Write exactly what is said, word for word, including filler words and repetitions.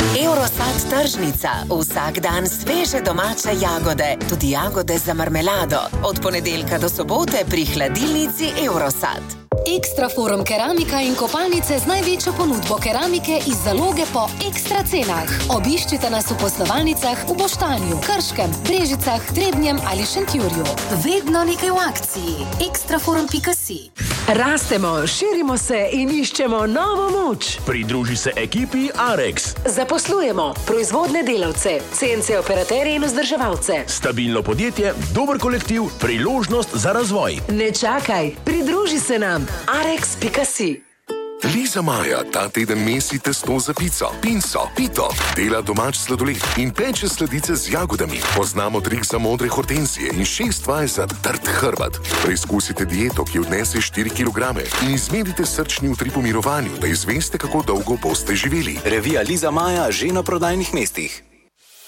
Eurosad tržnica. Vsak dan sveže domače jagode, tudi jagode za marmelado. Od ponedeljka do sobote pri hladilnici Eurosad. Ekstra Forum keramika in kopalnice z največjo ponudbo keramike iz zaloge po ekstra cenah. Obiščite nas v poslovalnicah v Boštanju, Krškem, Brežicah, Trebnjem ali Šentjurju. Vedno nekaj v akciji. ekstraforum pika si. Rastemo, širimo se in iščemo novo moč. Pridruži se ekipi Arex. Zaposlujemo proizvodne delavce, C N C operaterje in vzdrževalce. Stabilno podjetje, dober kolektiv, priložnost za razvoj. Ne čakaj, pridruži se nam. arex pika si. Liza Maja ta teden mesi testo za pico, pinco, pito, dela domač sladoled in peče sladice z jagodami. Poznamo trik za modre hortenzije in šest vaj za trd hrbet. Preizkusite dieto, ki odnese štiri kilograme in izmerite srčni utrip v mirovanju, da izveste, kako dolgo boste živeli. Revija Liza Maja že na prodajnih mestih.